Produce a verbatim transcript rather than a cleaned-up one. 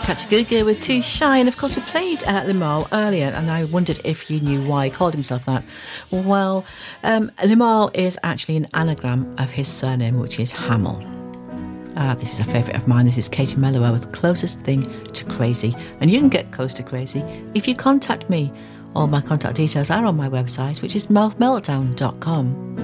Kachagoogoo with Too Shy, and of course we played uh, Limahl earlier, and I wondered if you knew why he called himself that. Well, um, Limahl is actually an anagram of his surname, which is Hamill. Uh, this is a favourite of mine. This is Katie Mellower with Closest Thing to Crazy, and you can get close to crazy if you contact me. All my contact details are on my website, which is mouth meltdown dot com.